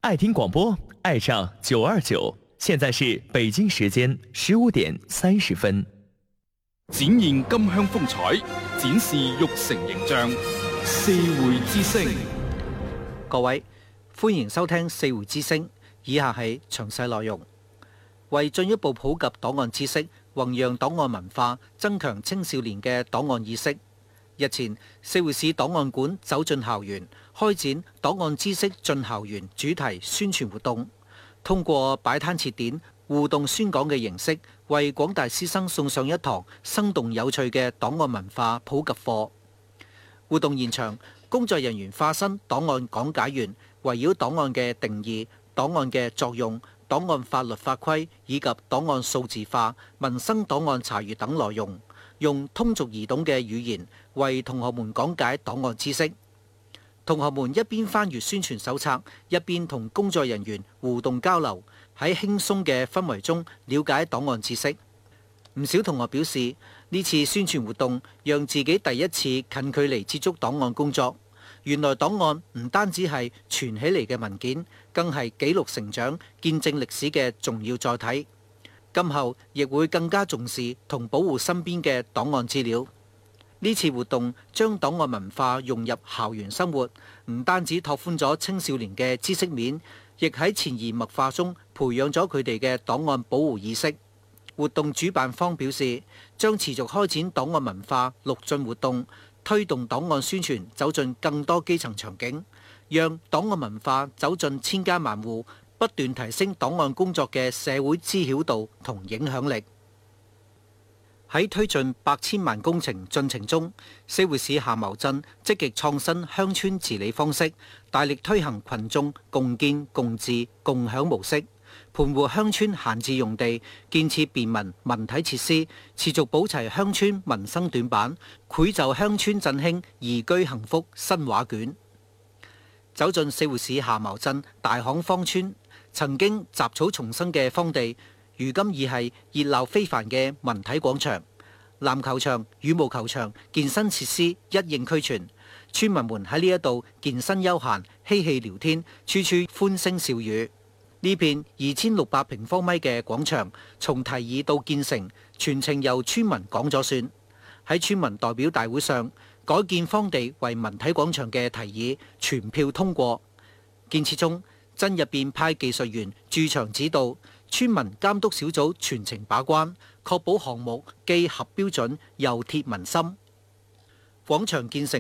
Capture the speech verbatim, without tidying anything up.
爱听廣播，愛上九二九。現在是北京時間十五點三十分。 展現金鄉風采，展示玉成形象。四會之聲， 各位歡迎收聽四會之聲。以下係詳細內容。為進一步普及檔案知識，弘揚檔案文化，增強青少年嘅檔案意識，日前四會市檔案館走進校園，開展檔案知識進校園主題宣傳活動，通過擺攤設點、互動宣講嘅形式，為廣大師生送上一堂生動有趣嘅檔案文化普及課。活動現場，工作人員化身檔案講解員，圍繞檔案嘅定義、檔案嘅作用、檔案法律法規以及檔案數字化、民生檔案查閱等內容，用通俗易懂嘅語言為同學們講解檔案知識。同學們一邊翻閱宣傳手冊，一邊同工作人員互動交流，喺輕鬆嘅氛圍中了解檔案知識。唔少同學表示，呢次宣傳活動讓自己第一次近距離接觸檔案工作。原來檔案唔單止係存起嚟嘅文件，更係記錄成長、見證歷史嘅重要載體。今後亦會更加重視同保護身邊嘅檔案資料。呢次活動將檔案文化融入校園生活，唔單止拓寬咗青少年嘅知識面，亦喺潛移默化中培養咗佢哋嘅檔案保護意識。活動主辦方表示，將持續開展檔案文化陸進活動，推動檔案宣傳走進更多基層場景，讓檔案文化走進千家萬戶，不斷提升檔案工作嘅社會知曉度同影響力。喺推進百千萬工程進程中，四會市夏茅鎮積極創新鄉村治理方式，大力推行群眾共建共治共享模式，盤活鄉村閒置用地，建設便民文體設施，持續補齊鄉村民生短板，繪就鄉村振興宜居幸福新畫卷。走進四會市夏茅鎮大巷坊村，曾經雜草叢生嘅荒地，如今已係熱鬧非凡嘅文體廣場，籃球場、羽毛球場、健身設施一應俱全。村民們喺呢一度健身休閒、嬉戲聊天，處處歡聲笑語。呢片二千六百平方米嘅廣場，從提議到建成，全程由村民講咗算。喺村民代表大會上，改建荒地為文體廣場嘅提議全票通過。建設中，鎮入邊派技術員駐場指導，村民監督小組全程把關，確保項目既合標準又貼民心。廣場建成